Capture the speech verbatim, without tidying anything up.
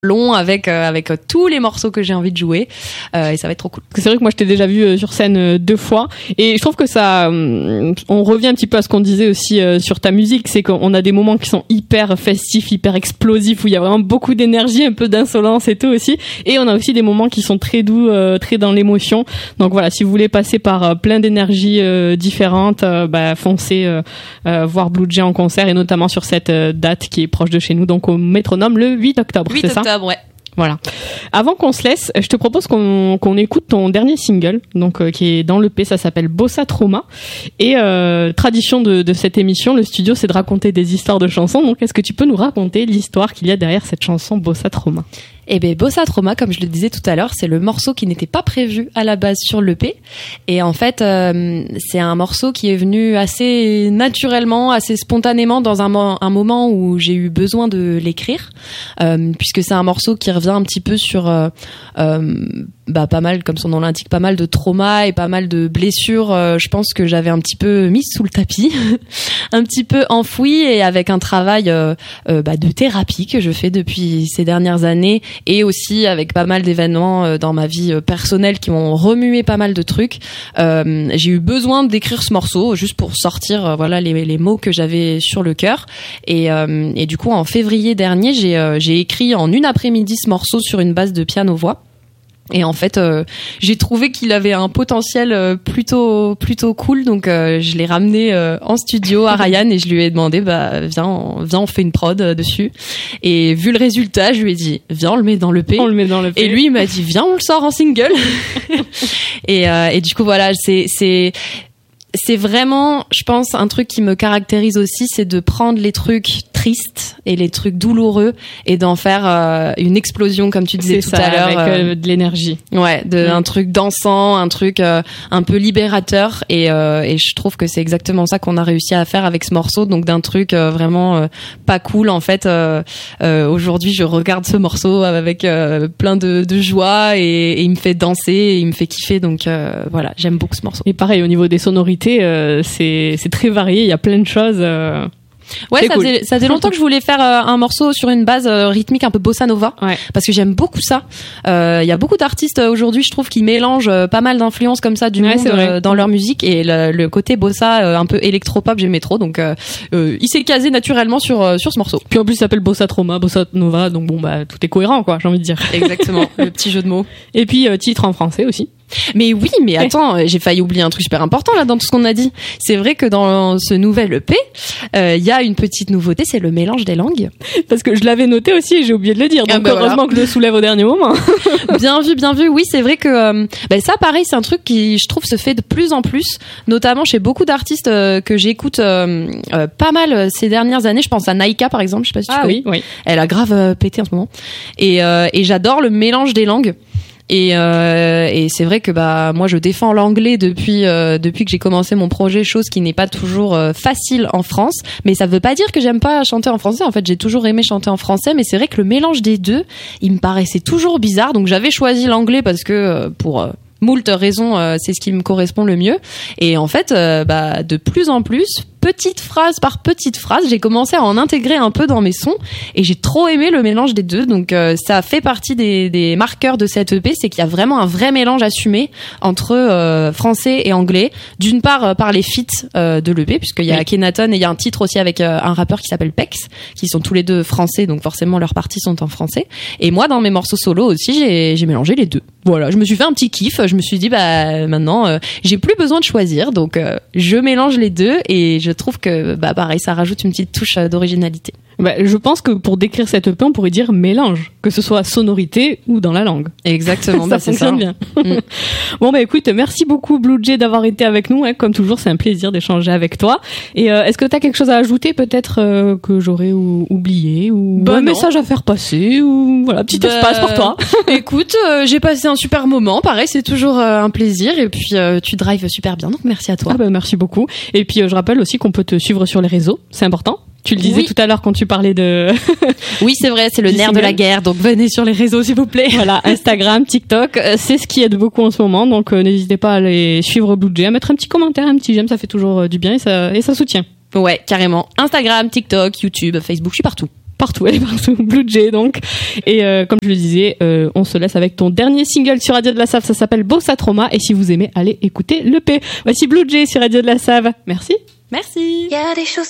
long avec euh, avec euh, tous les morceaux que j'ai envie de jouer euh, et ça va être trop cool. C'est vrai que moi je t'ai déjà vu euh, sur scène euh, deux fois et je trouve que ça euh, on revient un petit peu à ce qu'on disait aussi euh, sur ta musique, c'est qu'on a des moments qui sont hyper festifs, hyper explosifs où il y a vraiment beaucoup d'énergie, un peu d'insolence et tout aussi, et on a aussi des moments qui sont très doux, euh, très dans l'émotion. Donc voilà, si vous voulez passer par euh, plein d'énergies euh, différentes, euh, bah foncez euh, euh, voir Blue Jay en concert et notamment sur cette euh, date qui est proche de chez nous, donc au Métronome le huit octobre, c'est ça ? Ouais. Voilà. Avant qu'on se laisse, je te propose qu'on, qu'on écoute ton dernier single, donc euh, qui est dans l'E P, ça s'appelle Bossa Trauma. Et euh, tradition de, de cette émission, le studio, c'est de raconter des histoires de chansons. Donc, est-ce que tu peux nous raconter l'histoire qu'il y a derrière cette chanson Bossa Trauma ? Eh ben Bossa Trauma, comme je le disais tout à l'heure, c'est le morceau qui n'était pas prévu à la base sur l'E P. Et en fait, euh, c'est un morceau qui est venu assez naturellement, assez spontanément dans un, mo- un moment où j'ai eu besoin de l'écrire, euh, puisque c'est un morceau qui revient un petit peu sur euh, euh, bah, pas mal, comme son nom l'indique, pas mal de traumas et pas mal de blessures. Euh, je pense que j'avais un petit peu mis sous le tapis, un petit peu enfoui, et avec un travail euh, euh, bah, de thérapie que je fais depuis ces dernières années, et aussi avec pas mal d'événements euh, dans ma vie euh, personnelle qui m'ont remué pas mal de trucs. Euh, j'ai eu besoin d'écrire ce morceau juste pour sortir euh, voilà les, les mots que j'avais sur le cœur. Et, euh, et du coup, en février dernier, j'ai, euh, j'ai écrit en une après-midi ce morceau sur une base de piano-voix. Et en fait, euh, j'ai trouvé qu'il avait un potentiel euh, plutôt plutôt cool, donc euh, je l'ai ramené euh, en studio à Ryan et je lui ai demandé, bah viens, on, viens, on fait une prod euh, dessus. Et vu le résultat, je lui ai dit, viens, on le met dans l'E P. On le met dans l'E P. Et lui, il m'a dit, viens, on le sort en single. et, euh, et du coup, voilà, c'est c'est c'est vraiment, je pense, un truc qui me caractérise aussi, c'est de prendre les trucs tristes et les trucs douloureux et d'en faire euh, une explosion, comme tu disais c'est tout ça, à l'heure, avec euh, euh, de l'énergie. Ouais, de mmh. un truc dansant, un truc euh, un peu libérateur, et euh, et je trouve que c'est exactement ça qu'on a réussi à faire avec ce morceau, donc d'un truc euh, vraiment euh, pas cool en fait. Euh, euh, aujourd'hui, je regarde ce morceau avec euh, plein de, de joie et, et il me fait danser, et il me fait kiffer, donc euh, voilà, j'aime beaucoup ce morceau. Et pareil au niveau des sonorités. Euh, c'est c'est très varié, il y a plein de choses. Euh... Ouais, c'est ça, cool. faisait, ça faisait longtemps que je voulais faire euh, un morceau sur une base euh, rythmique un peu bossa nova, ouais. parce que j'aime beaucoup ça. Il euh, y a beaucoup d'artistes euh, aujourd'hui, je trouve, qui mélangent euh, pas mal d'influences comme ça du ouais, monde euh, dans leur musique, et le, le côté bossa euh, un peu électropop, j'aimais trop, donc euh, euh, il s'est casé naturellement sur euh, sur ce morceau. Puis en plus, il s'appelle Bossa Trauma, Bossa Nova, donc bon bah tout est cohérent, quoi, j'ai envie de dire. Exactement, le petit jeu de mots. Et puis euh, titre en français aussi. Mais oui, mais attends, j'ai failli oublier un truc super important là dans tout ce qu'on a dit. C'est vrai que dans ce nouvel E P, il euh, y a une petite nouveauté, c'est le mélange des langues. Parce que je l'avais noté aussi et j'ai oublié de le dire. Donc ah bah heureusement voilà. que je le soulève au dernier moment. Bien vu, bien vu. Oui, c'est vrai que euh, bah ça, pareil, c'est un truc qui, je trouve, se fait de plus en plus, notamment chez beaucoup d'artistes euh, que j'écoute euh, euh, pas mal ces dernières années. Je pense à Naika, par exemple. Je sais pas si tu ah, connais. Oui, oui. Elle a grave euh, pété en ce moment. Et, euh, et j'adore le mélange des langues. Et, euh, et c'est vrai que bah moi je défends l'anglais depuis euh, depuis que j'ai commencé mon projet, chose qui n'est pas toujours euh, facile en France, mais ça veut pas dire que j'aime pas chanter en français. En fait, j'ai toujours aimé chanter en français, mais c'est vrai que le mélange des deux, il me paraissait toujours bizarre. Donc j'avais choisi l'anglais parce que euh, pour euh, moult raisons, euh, c'est ce qui me correspond le mieux. Et en fait, euh, bah de plus en plus, petite phrase par petite phrase, j'ai commencé à en intégrer un peu dans mes sons, et j'ai trop aimé le mélange des deux. Donc euh, ça fait partie des, des marqueurs de cette E P, c'est qu'il y a vraiment un vrai mélange assumé entre euh, français et anglais. D'une part euh, par les feats euh, de l'E P, puisqu'il y a oui. Akhenaton, et il y a un titre aussi avec euh, un rappeur qui s'appelle Pex, qui sont tous les deux français, donc forcément leurs parties sont en français. Et moi, dans mes morceaux solo aussi, j'ai, j'ai mélangé les deux. Voilà, je me suis fait un petit kiff. Je me suis dit, bah maintenant, euh, j'ai plus besoin de choisir, donc euh, je mélange les deux, et je trouve que bah pareil, ça rajoute une petite touche d'originalité. Bah, je pense que pour décrire cette E P, on pourrait dire mélange, que ce soit sonorité ou dans la langue. Exactement, ça bah, c'est fonctionne ça. bien. Mm. Bon bah écoute, merci beaucoup Blue Jay d'avoir été avec nous. Hein. Comme toujours, c'est un plaisir d'échanger avec toi. Et euh, est-ce que tu as quelque chose à ajouter, peut-être euh, que j'aurais ou- oublié, ou bah, un non. message à faire passer, ou voilà, petit bah, espace pour toi. Écoute, euh, j'ai passé un super moment. Pareil, c'est toujours euh, un plaisir. Et puis euh, tu drives super bien, donc merci à toi. Ah bah, merci beaucoup. Et puis euh, je rappelle aussi qu'on peut te suivre sur les réseaux, c'est important. Tu le disais oui. tout à l'heure quand tu parlais de... Oui, c'est vrai, c'est le nerf de la guerre, donc venez sur les réseaux s'il vous plaît. Voilà, Instagram, TikTok, c'est ce qui aide beaucoup en ce moment, donc euh, n'hésitez pas à aller suivre Blue Jay, à mettre un petit commentaire, un petit j'aime, ça fait toujours euh, du bien et ça, et ça soutient. Ouais, carrément. Instagram, TikTok, YouTube, Facebook, je suis partout. partout, elle est partout. Blue Jay donc. Et euh, comme je le disais, euh, on se laisse avec ton dernier single sur Radio de la Save, ça s'appelle Bossa Trauma, et si vous aimez, allez écouter l'E P. Voici Blue Jay sur Radio de la Save. Merci. Merci. Il y a des choses